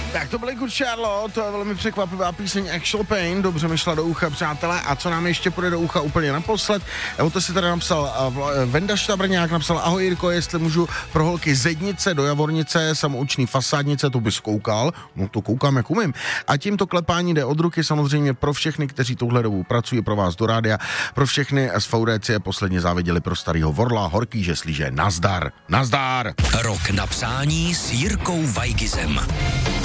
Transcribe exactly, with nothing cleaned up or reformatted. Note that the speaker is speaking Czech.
Tak to byly Good Charlotte, to je velmi překvapivá píseň Actual Pain, dobře mi šla do ucha, přátelé, a co nám ještě půjde do ucha úplně naposled, o to si tady napsal uh, Venda Štabrňák, napsal: ahoj Jirko, jestli můžu pro holky Zednice do Javornice, samoučný fasádnice, to bys koukal, no to koukám, jak umím. A tímto klepání jde od ruky samozřejmě pro všechny, kteří touhle dobu pracují pro vás do rádia, pro všechny z V D C posledně záviděli pro starýho Vorla, horký žeslíže, nazdar, nazdar. Rok na přání s Jirkou Vajgizem.